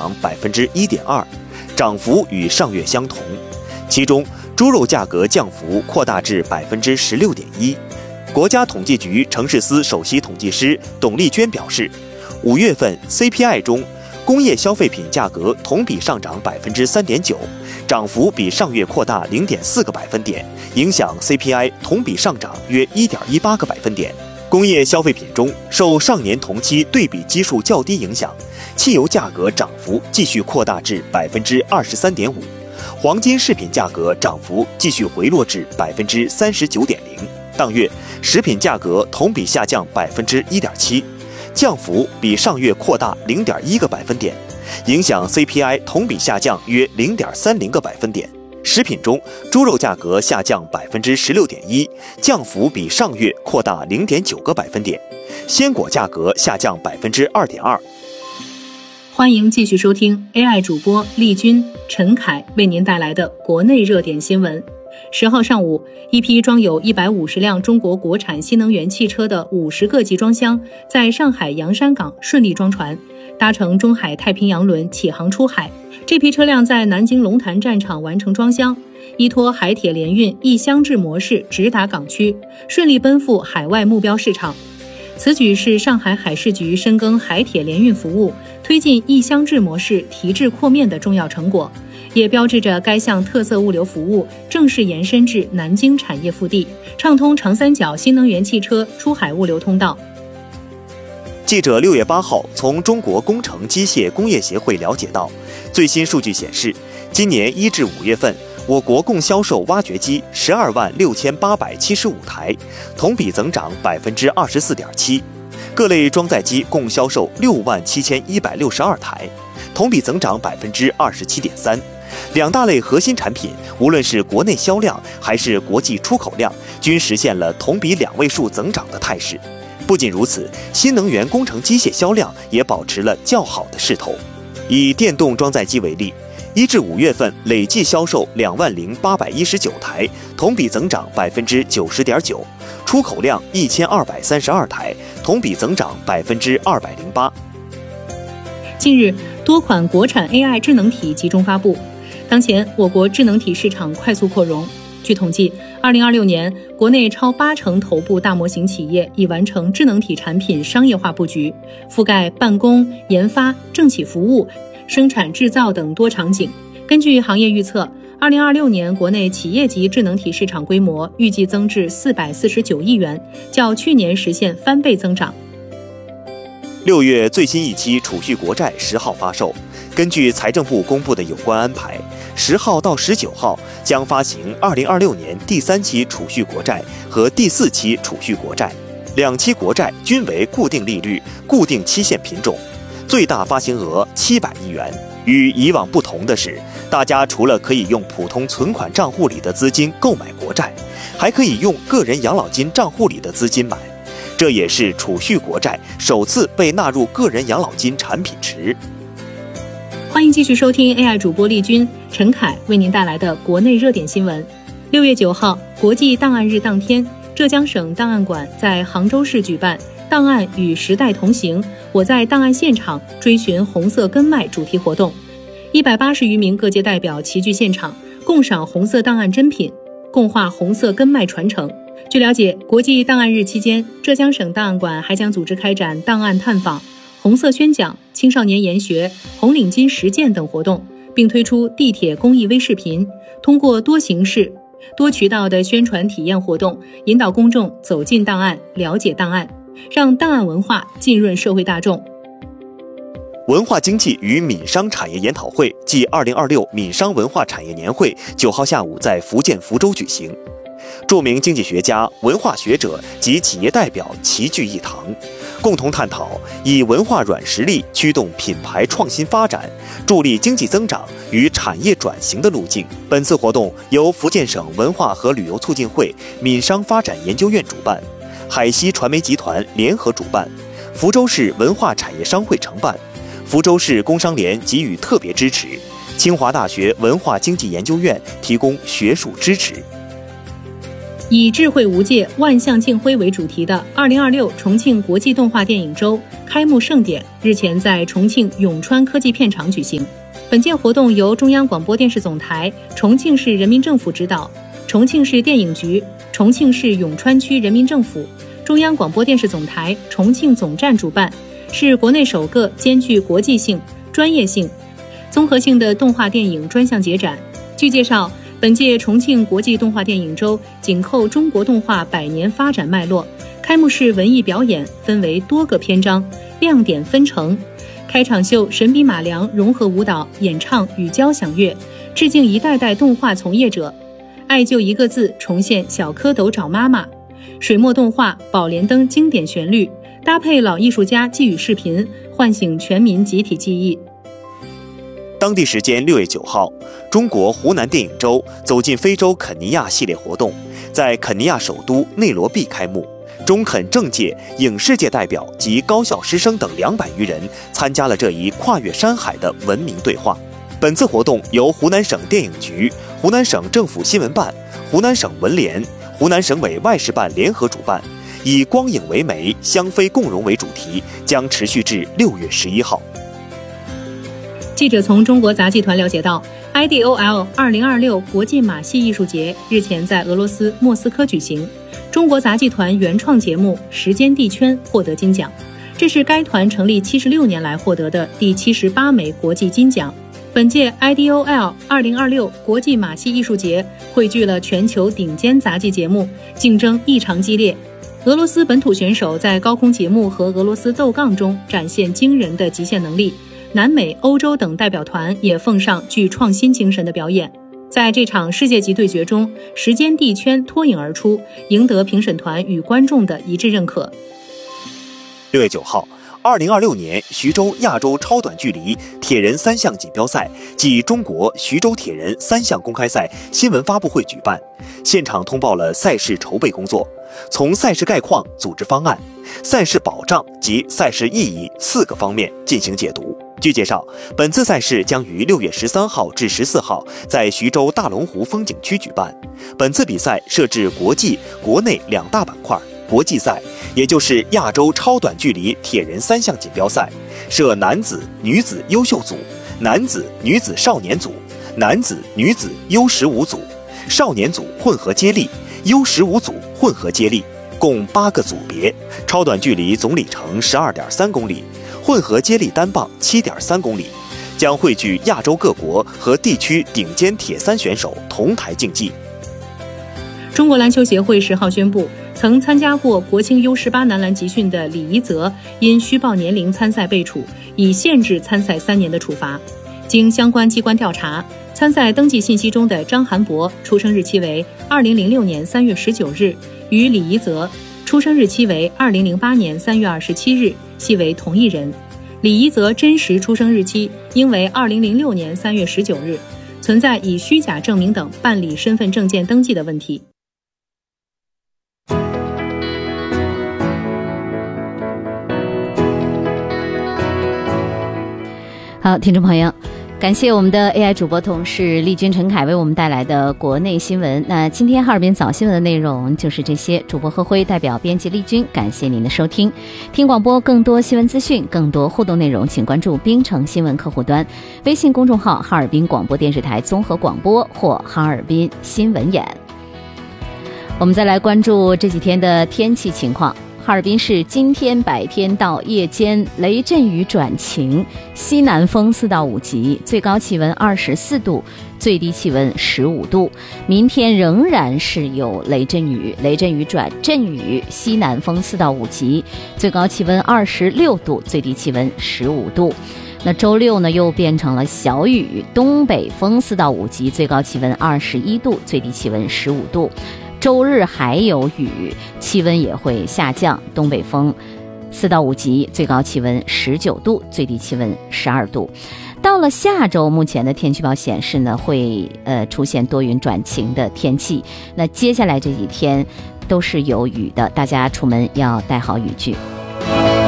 长1.2%，涨幅与上月相同。其中，猪肉价格降幅扩大至16.1%。国家统计局城市司首席统计师董丽娟表示，5月份 CPI 中，工业消费品价格同比上涨3.9%，涨幅比上月扩大0.4个百分点，影响 CPI 同比上涨约1.18个百分点。工业消费品中，受上年同期对比基数较低影响，汽油价格涨幅继续扩大至23.5%，黄金饰品价格涨幅继续回落至39.0%。当月，食品价格同比下降1.7%，降幅比上月扩大0.1个百分点，影响 CPI 同比下降约0.30个百分点。食品中，猪肉价格下降16.1%，降幅比上月扩大0.9个百分点；鲜果价格下降2.2%。 欢迎继续收听 AI 主播丽君、陈凯为您带来的国内热点新闻。10号上午，一批装有150辆中国国产新能源汽车的50个集装箱在上海洋山港顺利装船，搭乘中海太平洋轮起航出海。这批车辆在南京龙潭站场完成装箱，依托海铁联运一箱制模式直达港区，顺利奔赴海外目标市场。此举是上海海事局深耕海铁联运服务，推进一箱制模式提质扩面的重要成果，也标志着该项特色物流服务正式延伸至南京产业腹地，畅通长三角新能源汽车出海物流通道。 记者6月8号从中国工程机械工业协会了解到，最新数据显示，今年1至5月份，我国共销售挖掘机126875台，同比增长24.7%；各类装载机共销售67162台，同比增长27.3%。两大类核心产品，无论是国内销量还是国际出口量，均实现了同比2位数增长的态势。不仅如此，新能源工程机械销量也保持了较好的势头。以电动装载机为例，1至5月份累计销售20819台，同比增长90.9%，出口量1232台，同比增长208%。 近日，多款国产 AI 智能体集中发布。当前，我国智能体市场快速扩容。据统计，2026年国内超80%头部大模型企业已完成智能体产品商业化布局，覆盖办公、研发、政企服务、生产制造等多场景。根据行业预测，2026年国内企业级智能体市场规模预计增至449亿元，较去年实现翻倍增长。 6月最新一期储蓄国债10号发售。根据财政部公布的有关安排，10号到19号将发行2026年第3期储蓄国债和第4期储蓄国债，2期国债均为固定利率、固定期限品种，最大发行额700亿元。与以往不同的是，大家除了可以用普通存款账户里的资金购买国债，还可以用个人养老金账户里的资金买。这也是储蓄国债首次被纳入个人养老金产品池。 欢迎继续收听 AI 主播丽君、陈凯为您带来的国内热点新闻。6月9号，国际档案日当天，浙江省档案馆在杭州市举办“档案与时代同行，我在档案现场追寻红色根脉”主题活动，180余名各界代表齐聚现场，共赏红色档案珍品，共话红色根脉传承。据了解，国际档案日期间，浙江省档案馆还将组织开展档案探访、红色宣讲、青少年研学、红领巾实践等活动，并推出地铁公益微视频，通过多形式、多渠道的宣传体验活动，引导公众走进档案，了解档案，让档案文化浸润社会大众。 文化经济与闽商产业研讨会暨2026闽商文化产业年会9号下午在福建福州举行。著名经济学家、文化学者及企业代表齐聚一堂，共同探讨以文化软实力驱动品牌创新发展，助力经济增长与产业转型的路径。本次活动由福建省文化和旅游促进会闽商发展研究院主办，海西传媒集团联合主办，福州市文化产业商会承办，福州市工商联给予特别支持，清华大学文化经济研究院提供学术支持。 以智慧无界、万象竞辉为主题的2026重庆国际动画电影周开幕盛典日前在重庆永川科技片场举行。本届活动由中央广播电视总台、重庆市人民政府指导，重庆市电影局、重庆市永川区人民政府、中央广播电视总台重庆总站主办，是国内首个兼具国际性、专业性、综合性的动画电影专项节展。据介绍，本届重庆国际动画电影周紧扣中国动画100年发展脉络，开幕式文艺表演分为多个篇章，亮点纷呈。开场秀神笔马良融合舞蹈、演唱与交响乐，致敬一代代动画从业者。爱就一个字重现小蝌蚪找妈妈，水墨动画宝莲灯经典旋律，搭配老艺术家寄语视频，唤醒全民集体记忆。 当地时间6月9号，中国湖南电影周走进非洲肯尼亚系列活动在肯尼亚首都内罗毕开幕。中肯政界、影视界代表及高校师生等200余人参加了这一跨越山海的文明对话。本次活动由湖南省电影局、湖南省政府新闻办、湖南省文联、湖南省委外事办联合主办，以光影为媒、相非共荣为主题，将持续至6月11号。 记者从中国杂技团了解到，IDOL 2026国际马戏艺术节日前在俄罗斯莫斯科举行，中国杂技团原创节目《时间地圈》获得金奖，这是该团成立76年来获得的第78枚国际金奖。本届 IDOL 2026国际马戏艺术节汇聚了全球顶尖杂技节目，竞争异常激烈。俄罗斯本土选手在高空节目和俄罗斯斗杠中展现惊人的极限能力，南美、欧洲等代表团也奉上具创新精神的表演。在这场世界级对决中，时间地圈脱颖而出，赢得评审团与观众的一致认可。 6月9号，2026年徐州亚洲超短距离铁人3项锦标赛暨中国徐州铁人3项公开赛新闻发布会举办，现场通报了赛事筹备工作，从赛事概况、组织方案、赛事保障及赛事意义4个方面进行解读。据介绍，本次赛事将于6月13号至14号在徐州大龙湖风景区举办。本次比赛设置国际、国内2大板块。国际赛，也就是亚洲超短距离铁人3项锦标赛，设男子、女子优秀组、男子、女子少年组、男子、女子U15组、少年组混合接力、U15组混合接力，共8个组别。超短距离总里程12.3公里，混合接力单棒7.3公里，将汇聚亚洲各国和地区顶尖铁三选手同台竞技。 中国篮球协会10号宣布，曾参加过国青 U18 男篮集训的李怡泽因虚报年龄参赛被处以限制参赛3年的处罚。经相关机关调查，参赛登记信息中的张涵博出生日期为2006年3月19日，与李怡泽出生日期为2008年3月27日，系为同一人。李怡泽真实出生日期应为2006年3月19日，存在以虚假证明等办理身份证件登记的问题。 好，听众朋友，感谢我们的 AI 主播同事丽君、陈凯为我们带来的国内新闻。那今天哈尔滨早新闻的内容就是这些，主播何辉代表编辑丽君，感谢您的收听。听广播更多新闻资讯，更多互动内容，请关注冰城新闻客户端、微信公众号哈尔滨广播电视台综合广播或哈尔滨新闻眼。我们再来关注这几天的天气情况。哈尔滨市今天白天到夜间雷阵雨转晴，西南风4到5级，最高气温24度，最低气温15度。明天仍然是有雷阵雨，雷阵雨转阵雨，西南风4到5级，最高气温26度，最低气温15度。那周六呢又变成了小雨，东北风4到5级，最高气温21度，最低气温15度。周日还有雨，气温也会下降，东北风4到5级，最高气温19度，最低气温12度。到了下周，目前的天气预报显示呢，会出现多云转晴的天气。那接下来这几天都是有雨的，大家出门要带好雨具。